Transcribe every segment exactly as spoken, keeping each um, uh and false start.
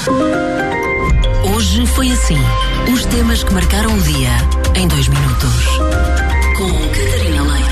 Hoje foi assim. Os temas que marcaram o dia em dois minutos. Com Catarina Leite.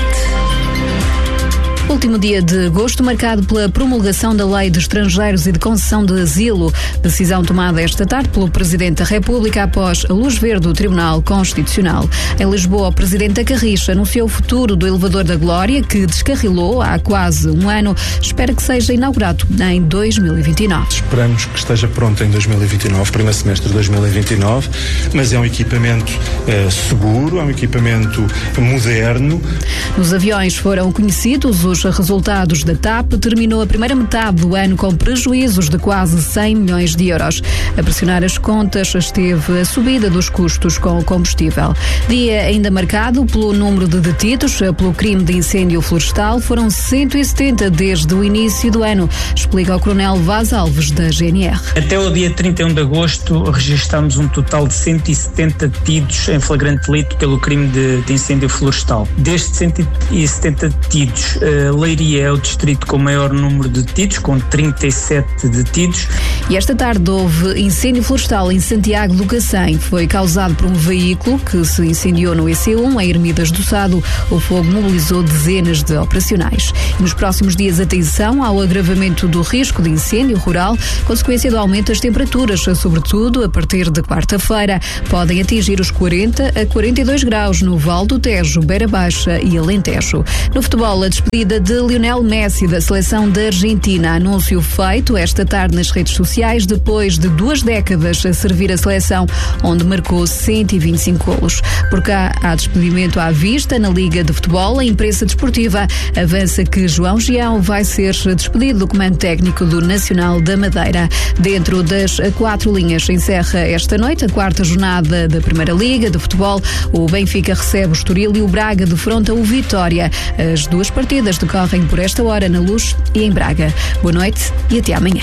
Último dia de agosto marcado pela promulgação da Lei de Estrangeiros e de Concessão de Asilo. Decisão tomada esta tarde pelo Presidente da República após a luz verde do Tribunal Constitucional. Em Lisboa, o Presidente da Carris anunciou o futuro do elevador da Glória, que descarrilou há quase um ano. Espera que seja inaugurado em dois mil e vinte e nove. Esperamos que esteja pronto em dois mil e vinte e nove, primeiro semestre de dois mil e vinte e nove, mas é um equipamento eh, seguro, é um equipamento moderno. Nos aviões foram conhecidos os resultados da TAP. Terminou a primeira metade do ano com prejuízos de quase cem milhões de euros. A pressionar as contas esteve a subida dos custos com o combustível. Dia ainda marcado pelo número de detidos pelo crime de incêndio florestal. Foram cento e setenta desde o início do ano, explica o Coronel Vaz Alves, da G N R. Até o dia trinta e um de agosto registámos um total de cento e setenta detidos em flagrante delito pelo crime de, de incêndio florestal. Destes cento e setenta detidos, Leiria é o distrito com o maior número de detidos, com trinta e sete detidos. E esta tarde houve incêndio florestal em Santiago do Cacém. Foi causado por um veículo que se incendiou no E C um, em Ermidas do Sado. O fogo mobilizou dezenas de operacionais. E nos próximos dias, atenção ao agravamento do risco de incêndio rural, consequência do aumento das temperaturas, sobretudo a partir de quarta-feira. Podem atingir os quarenta a quarenta e dois graus no Val do Tejo, Beira Baixa e Alentejo. No futebol, a despedida de Lionel Messi da seleção da Argentina. Anúncio feito esta tarde nas redes sociais, depois de duas décadas a servir a seleção, onde marcou cento e vinte e cinco golos. Por cá, há despedimento à vista na Liga de Futebol. A imprensa desportiva avança que João Gião vai ser despedido do comando técnico do Nacional da Madeira. Dentro das quatro linhas, encerra esta noite a quarta jornada da Primeira Liga de Futebol. O Benfica recebe o Estoril e o Braga defronta o Vitória. As duas partidas decorrem por esta hora na Luz e em Braga. Boa noite e até amanhã.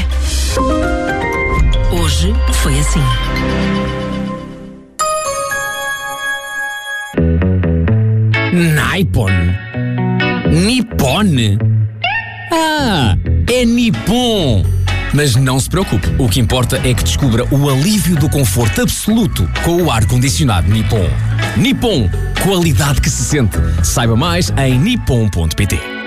Hoje foi assim. Nippon. Nippon. Ah, é Nippon. Mas não se preocupe, o que importa é que descubra o alívio do conforto absoluto com o ar-condicionado Nippon. Nippon, qualidade que se sente. Saiba mais em nippon ponto pt.